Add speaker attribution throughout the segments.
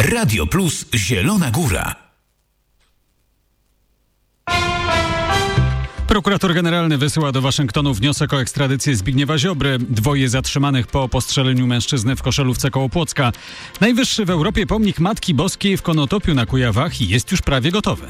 Speaker 1: Radio Plus Zielona Góra.
Speaker 2: Prokurator generalny wysyła do Waszyngtonu wniosek o ekstradycję Zbigniewa Ziobry. 2 zatrzymanych po postrzeleniu mężczyzny w Koszalówce koło Płocka. Najwyższy w Europie pomnik Matki Boskiej w Konotopiu na Kujawach jest już prawie gotowy.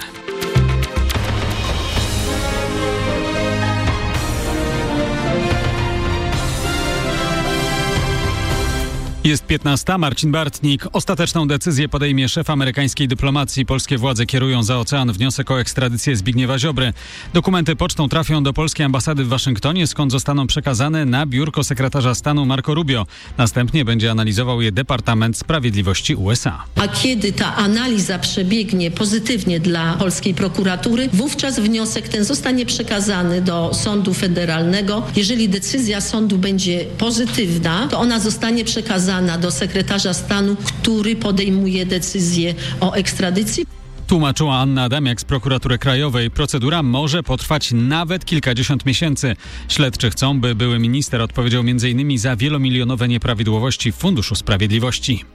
Speaker 2: Jest 15. Marcin Bartnik. Ostateczną decyzję podejmie szef amerykańskiej dyplomacji. Polskie władze kierują za ocean wniosek o ekstradycję Zbigniewa Ziobry. Dokumenty pocztą trafią do polskiej ambasady w Waszyngtonie, skąd zostaną przekazane na biurko sekretarza stanu Marco Rubio. Następnie będzie analizował je Departament Sprawiedliwości USA.
Speaker 3: A kiedy ta analiza przebiegnie pozytywnie dla polskiej prokuratury, wówczas wniosek ten zostanie przekazany do sądu federalnego. Jeżeli decyzja sądu będzie pozytywna, to ona zostanie przekazana do sekretarza stanu, który podejmuje decyzję o ekstradycji.
Speaker 2: Tłumaczyła Anna Adamiak z Prokuratury Krajowej. Procedura może potrwać nawet kilkadziesiąt miesięcy. Śledczy chcą, by były minister odpowiedział m.in. za wielomilionowe nieprawidłowości w Funduszu Sprawiedliwości.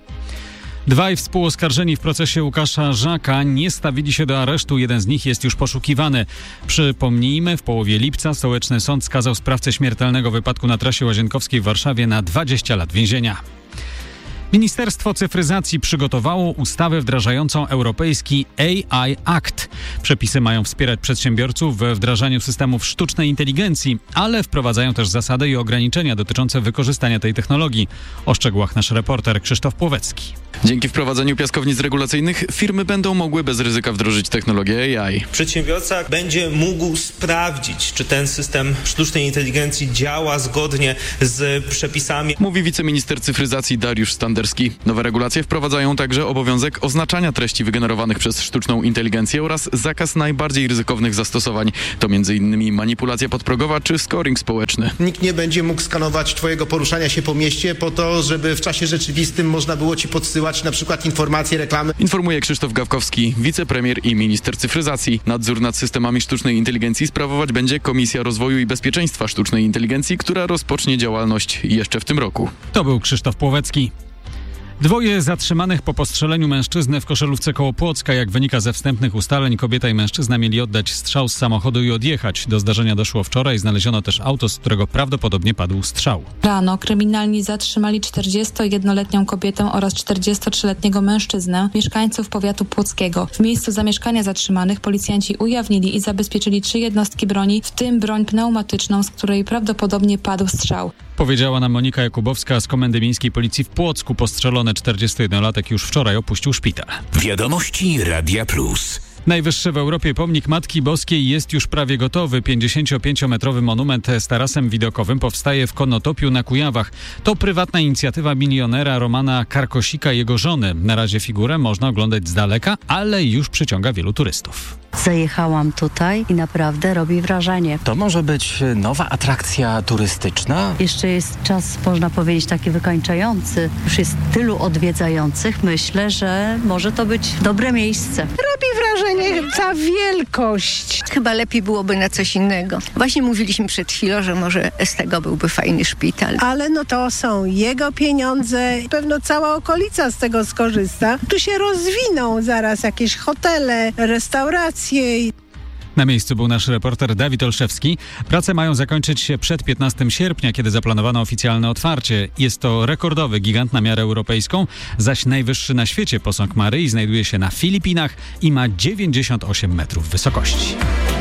Speaker 2: 2 współoskarżeni w procesie Łukasza Żaka nie stawili się do aresztu. Jeden z nich jest już poszukiwany. Przypomnijmy, w połowie lipca stołeczny sąd skazał sprawcę śmiertelnego wypadku na trasie Łazienkowskiej w Warszawie na 20 lat więzienia. Ministerstwo Cyfryzacji przygotowało ustawę wdrażającą europejski AI Act. Przepisy mają wspierać przedsiębiorców we wdrażaniu systemów sztucznej inteligencji, ale wprowadzają też zasady i ograniczenia dotyczące wykorzystania tej technologii. O szczegółach nasz reporter Krzysztof Płowecki.
Speaker 4: Dzięki wprowadzeniu piaskownic regulacyjnych firmy będą mogły bez ryzyka wdrożyć technologię AI.
Speaker 5: Przedsiębiorca będzie mógł sprawdzić, czy ten system sztucznej inteligencji działa zgodnie z przepisami.
Speaker 4: Mówi wiceminister cyfryzacji Dariusz Standerski. Nowe regulacje wprowadzają także obowiązek oznaczania treści wygenerowanych przez sztuczną inteligencję oraz zakaz najbardziej ryzykownych zastosowań. To m.in. manipulacja podprogowa czy scoring społeczny.
Speaker 6: Nikt nie będzie mógł skanować twojego poruszania się po mieście po to, żeby w czasie rzeczywistym można było ci podsyłać na przykład informacje, reklamy.
Speaker 4: Informuje Krzysztof Gawkowski, wicepremier i minister cyfryzacji. Nadzór nad systemami sztucznej inteligencji sprawować będzie Komisja Rozwoju i Bezpieczeństwa Sztucznej Inteligencji, która rozpocznie działalność jeszcze w tym roku.
Speaker 2: To był Krzysztof Płowecki. 2 zatrzymanych po postrzeleniu mężczyzny w Koszalówce koło Płocka. Jak wynika ze wstępnych ustaleń, kobieta i mężczyzna mieli oddać strzał z samochodu i odjechać. Do zdarzenia doszło wczoraj. Znaleziono też auto, z którego prawdopodobnie padł strzał.
Speaker 7: Rano kryminalni zatrzymali 41-letnią kobietę oraz 43-letniego mężczyznę, mieszkańców powiatu płockiego. W miejscu zamieszkania zatrzymanych policjanci ujawnili i zabezpieczyli 3 jednostki broni, w tym broń pneumatyczną, z której prawdopodobnie padł strzał.
Speaker 2: Powiedziała nam Monika Jakubowska z Komendy Miejskiej Policji w Płocku. Postrzelony 41-latek już wczoraj opuścił szpital.
Speaker 1: Wiadomości Radia Plus.
Speaker 2: Najwyższy w Europie pomnik Matki Boskiej jest już prawie gotowy. 55-metrowy monument z tarasem widokowym powstaje w Konotopiu na Kujawach. To prywatna inicjatywa milionera Romana Karkosika i jego żony. Na razie figurę można oglądać z daleka, ale już przyciąga wielu turystów.
Speaker 8: Zajechałam tutaj i naprawdę robi wrażenie.
Speaker 9: To może być nowa atrakcja turystyczna?
Speaker 8: Jeszcze jest czas, można powiedzieć, taki wykończający. Już jest tylu odwiedzających. Myślę, że może to być dobre miejsce.
Speaker 10: Robi wrażenie ta wielkość.
Speaker 11: Chyba lepiej byłoby na coś innego. Właśnie mówiliśmy przed chwilą, że może z tego byłby fajny szpital.
Speaker 10: Ale no to są jego pieniądze. Pewno cała okolica z tego skorzysta. Tu się rozwiną zaraz jakieś hotele, restauracje.
Speaker 2: Na miejscu był nasz reporter Dawid Olszewski. Prace mają zakończyć się przed 15 sierpnia, kiedy zaplanowano oficjalne otwarcie. Jest to rekordowy gigant na miarę europejską, zaś najwyższy na świecie posąg Maryi znajduje się na Filipinach i ma 98 metrów wysokości.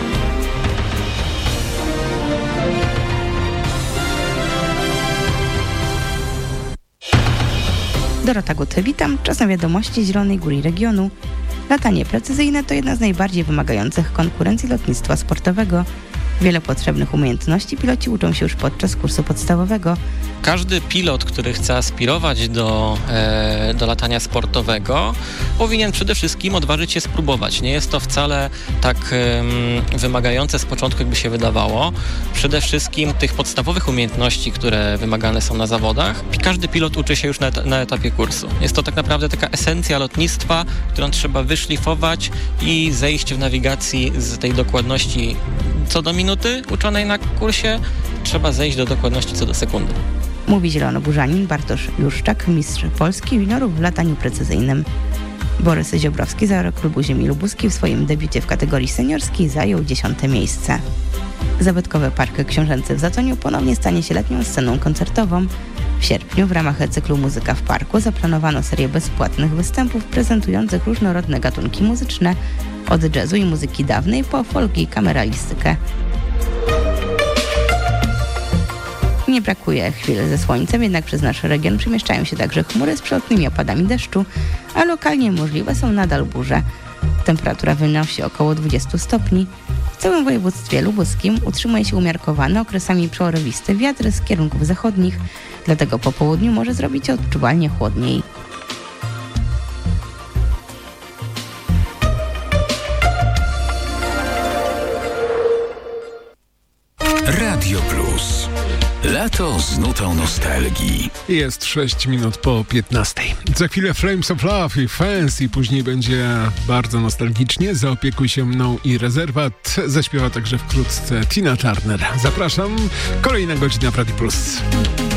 Speaker 12: Dorota Guty, witam. Czas na wiadomości Zielonej Góry i regionu. Latanie precyzyjne to jedna z najbardziej wymagających konkurencji lotnictwa sportowego. Wiele potrzebnych umiejętności piloci uczą się już podczas kursu podstawowego.
Speaker 13: Każdy pilot, który chce aspirować do latania sportowego, powinien przede wszystkim odważyć się spróbować. Nie jest to wcale tak wymagające z początku, jakby się wydawało. Przede wszystkim tych podstawowych umiejętności, które wymagane są na zawodach, każdy pilot uczy się już na etapie kursu. Jest to tak naprawdę taka esencja lotnictwa, którą trzeba wyszlifować i zejść w nawigacji z tej dokładności co do minuty uczonej na kursie, trzeba zejść do dokładności co do sekundy.
Speaker 12: Mówi zielonogórzanin Bartosz Juszczak, mistrz Polski juniorów w lataniu precyzyjnym. Borys Ziobrowski z Aeroklubu Ziemi Lubuskiej w swoim debiucie w kategorii seniorskiej zajął 10. miejsce. Zabytkowy Park Książęcy w Zatoniu ponownie stanie się letnią sceną koncertową. W sierpniu w ramach cyklu Muzyka w Parku zaplanowano serię bezpłatnych występów prezentujących różnorodne gatunki muzyczne, od jazzu i muzyki dawnej po folk i kameralistykę. Nie brakuje chwil ze słońcem, jednak przez nasz region przemieszczają się także chmury z przelotnymi opadami deszczu, a lokalnie możliwe są nadal burze. Temperatura wynosi około 20 stopni. W całym województwie lubuskim utrzymuje się umiarkowany, okresami przeorowisty wiatr z kierunków zachodnich, dlatego po południu może zrobić się odczuwalnie chłodniej.
Speaker 1: Radio Plus. Lato z nutą nostalgii.
Speaker 14: Jest 6 minut po 15. Za chwilę Flames of Love i Fans i później będzie bardzo nostalgicznie. Zaopiekuj się mną i Rezerwat. Zaśpiewa także wkrótce Tina Turner. Zapraszam. Kolejna godzina w Radio Plus.